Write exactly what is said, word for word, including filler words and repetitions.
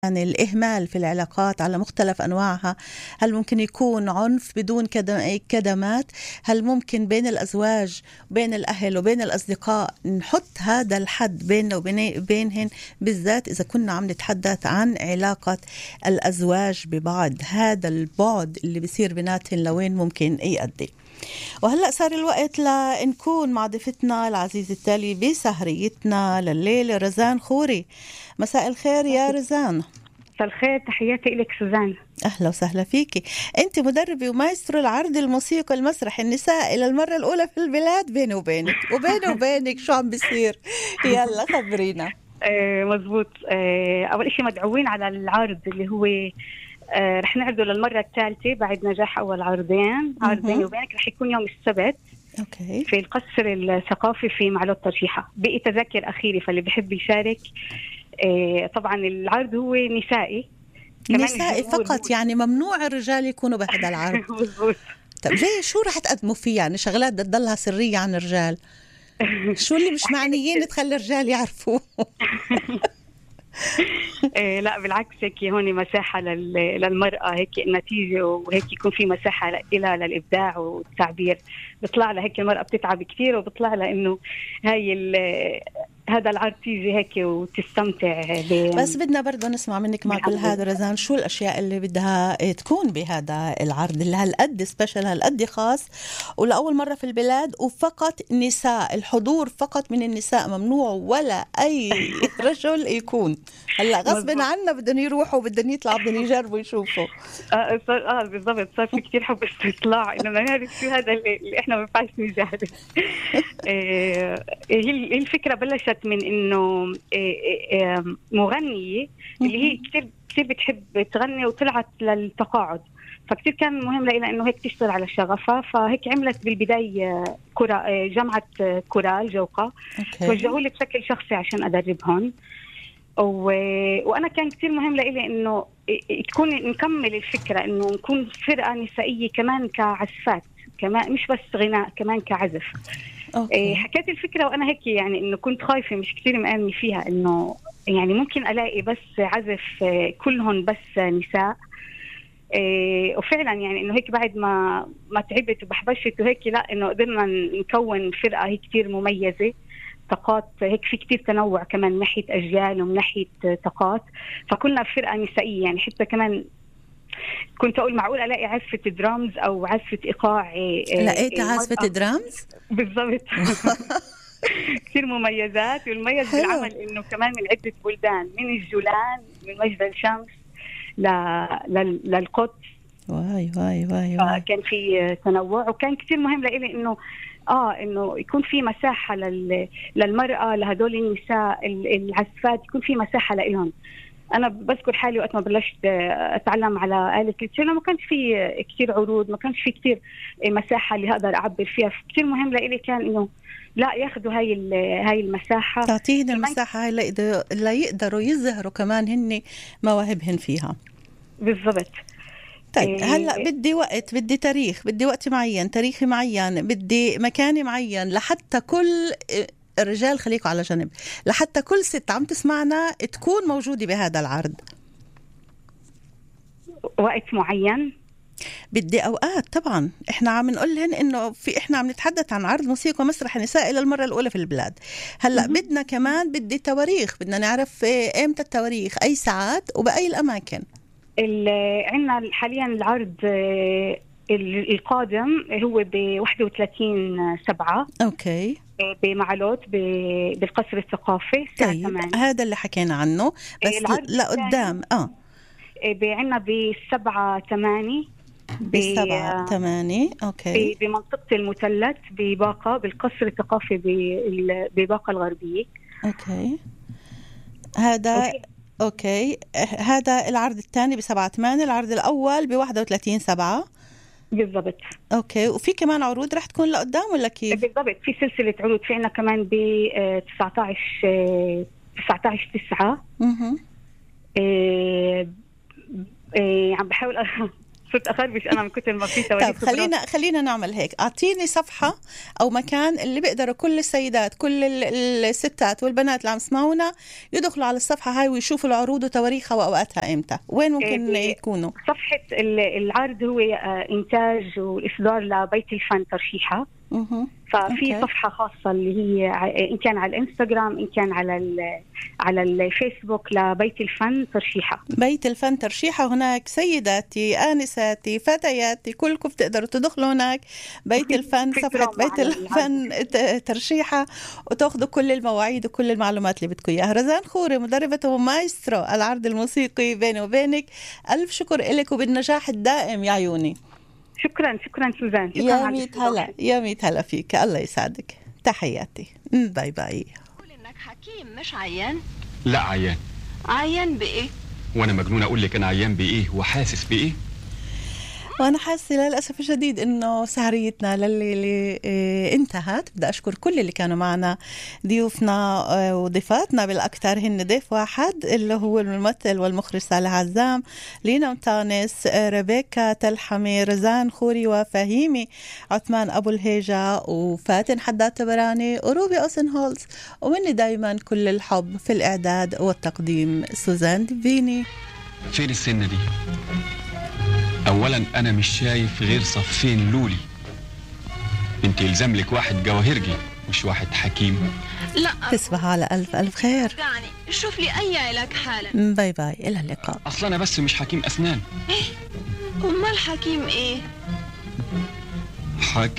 يعني الإهمال في العلاقات على مختلف أنواعها. هل ممكن يكون عنف بدون كدمات؟ هل ممكن بين الأزواج وبين الأهل وبين الأصدقاء نحط هذا الحد بيننا وبينهن، بالذات إذا كنا عم نتحدث عن علاقة الأزواج ببعض؟ هذا البعد اللي بيصير بيناتهن لوين ممكن يؤدي؟ وهلأ صار الوقت لنكون مع ضيفتنا العزيزة التالي بسهريتنا لليلة، رزان خوري. مساء الخير يا رزان. مساء الخير، تحياتي لك سوزان. أهلا وسهلا فيكي. أنت مدربة ومايسترو العرض الموسيقى المسرح النسائي للمرة الأولى في البلاد. بيني وبينك وبيني وبينك شو عم بيصير؟ يلا خبرينا. آه مزبوط. آه أول شيء مدعوين على العرض اللي هو آه رح نعرضه للمرة الثالثة بعد نجاح أول عرضين. عرض بيني وبينك رح يكون يوم السبت أوكي. في القصر الثقافي في معلوت ترشيحة. بقي تذاكر أخيرة، فاللي بحب يشارك. آه طبعا العرض هو نسائي نسائي فقط، يعني ممنوع الرجال يكونوا بهذا العرض. مزبوط. طب ليه؟ شو رح تقدموا فيه؟ يعني شغلات بدها تضلها سرية عن الرجال؟ شو اللي مش معنيين تخلي الرجال يعرفوا؟ إيه لا بالعكس، هيك هون مساحة للمرأة، هيك النتيجة، وهيك يكون في مساحة لها للإبداع والتعبير. بيطلع لها هيك المرأة بتتعب كثير، وبيطلع لها إنه هاي هذا العرض تيجي هيك وتستمتع. بس بدنا برضه نسمع منك مع كل هذا رزان، شو الأشياء اللي بدها تكون بهذا العرض اللي هالقد سبيشال، هالقد خاص، ولأول مرة في البلاد، وفقط نساء، الحضور فقط من النساء، ممنوع ولا أي رجل يكون. هلا غصب عنا بدهم يروحوا وبدهم يطلعوا بدهم يجربوا يشوفوا. اه صار اه بالضبط، صار في كثير حب استطلاع انه ما نعرف شو هذا اللي احنا ما ينفعش نجرب. هي الفكره بلشت من انه مغنيه اللي هي كثير كثير بتحب تغني وطلعت للتقاعد، فكتير كان مهم لها انه هيك تشتغل على شغفها. فهيك عملت بالبدايه كورا جامعه كورال جوقة، توجهوا لي بشكل شخصي عشان ادربهم. و... وأنا كان كتير مهم لإلي إنه تكون نكمل الفكرة، إنه نكون فرقة نسائية كمان كعزفات، كمان مش بس غناء، كمان كعزف. أوكي. حكيت الفكرة وأنا هيك يعني إنه كنت خايفة، مش كتير مآمنة فيها، إنه يعني ممكن ألاقي بس عزف كلهم بس نساء. وفعلا يعني إنه هيك بعد ما ما تعبت وبحبشت وهيك، لا إنه قدرنا نكون فرقة هي كتير مميزة، طاقات هيك في كتير تنوع كمان من ناحية أجيال ومن ناحية طاقات. فكنا فرقة نسائية، يعني حتى كمان كنت أقول معقول ألاقي عزفة درامز أو عزفة إيقاع. لقيت عزفة درامز؟ بالضبط. كتير مميزات، والمميز بالعمل إنه كمان من عدة بلدان، من الجولان، من مجد الشمس ل... لل... للقدس. واي واي واي واي. كان في تنوع، وكان كتير مهم لإلي إنه آه إنه يكون في مساحة لل... للمرأة، لهدول النساء العزفات، يكون في مساحة لإلهم. أنا بذكر حالي وقت ما بلشت أتعلم على آلة التشيلو ما كانش في كتير عروض، ما كانش في كتير مساحة اللي هقدر أعبر فيها. كتير مهم لإلي كان إنه لا ياخدوا هاي هاي المساحة، تعطيهن المساحة هاي لا يقدروا يظهروا كمان هن مواهبهن فيها. بالضبط. طيب هلأ بدي وقت، بدي تاريخ، بدي وقت معين، تاريخ معين، بدي مكان معين، لحتى كل الرجال خليكوا على جنب، لحتى كل ست عم تسمعنا تكون موجودة بهذا العرض. وقت معين بدي أوقات. طبعا إحنا عم نقولهن إنه في إحنا عم نتحدث عن عرض موسيقى مسرح نسائي للمرة الأولى في البلاد. هلأ بدنا كمان بدي تواريخ، بدنا نعرف إمتى التواريخ، أي ساعات وبأي الأماكن. عندنا حاليا العرض القادم هو ب واحد وثلاثين سبعة. أوكي. بمعلوت بالقصر الثقافي الساعة طيب ثمانية. هذا اللي حكينا عنه، بس لقدام اه عندنا بسبعة ثمانية بسبعة ثمانية. أوكي. بمنطقة المثلث بباقة بالقصر الثقافي بباقة الغربية. أوكي. هذا أوكي. أوكي. هذا العرض الثاني بسبعة ثمانية، العرض الأول بواحد وثلاثين سبعة. بالضبط. أوكي. وفي كمان عروض رح تكون لقدام ولا كيف؟ بالضبط، في سلسلة عروض في عنا كمان ب تسعة عشر تسعة عشر تسعة. اها. إيه إيه عم بحاول صرت اخربش انا من كثر ما في طيب خلينا خلينا نعمل هيك، اعطيني صفحه او مكان اللي بيقدروا كل السيدات كل الستات والبنات اللي عم يسمعونا يدخلوا على الصفحه هاي ويشوفوا العروض وتواريخها واوقاتها امتى، وين ممكن إيه يكونوا؟ صفحه العرض هو انتاج واصدار لبيت الفن ترشيحه. ففي أوكي. صفحة خاصة اللي هي إن كان على الإنستغرام إن كان على على الفيسبوك لبيت الفن ترشيحة. بيت الفن ترشيحة، هناك سيداتي آنساتي فتياتي كلكم بتقدروا تدخلوا هناك بيت الفن، صفحة بيت الفن ترشيحة، وتاخذوا كل المواعيد وكل المعلومات اللي بدكم إياها. رزان خوري مدربة ومايسترو العرض الموسيقي بيني وبينك، ألف شكر لك وبالنجاح الدائم يا عيوني. شكرا شكرا سوزان، شكرا يا ميت هلا، يا ميت هلا فيك، الله يسعدك، تحياتي، باي باي. قول انك حكيم مش عيان؟ لا عيان. عيان بايه؟ وانا مجنون اقول لك انا عيان بايه وحاسس بايه؟ وأنا حاسة للأسف الشديد إنه سهريتنا للي انتهت. بدي أشكر كل اللي كانوا معنا، ضيوفنا وضيفاتنا بالأكثر هن ضيف واحد اللي هو الممثل والمخرج صالح عزام، لينا متانس، ريبيكا تلحمي، رزان خوري، وفهيمي عثمان أبو الهيجة، وفاتن حداد تبراني، وروبي أوسن هولز، ومني دايما كل الحب في الإعداد والتقديم سوزان ديفيني. فين السنة دي؟ اولا انا مش شايف غير صفين لولي، انت يلزم لك واحد جواهرجي مش واحد حكيم. لا تصبح على الف الف خير، يعني شوف لي اي علاج حالا. باي باي، الى اللقاء. اصلا انا بس مش حكيم اسنان. ايه امال حكيم ايه؟ حكيم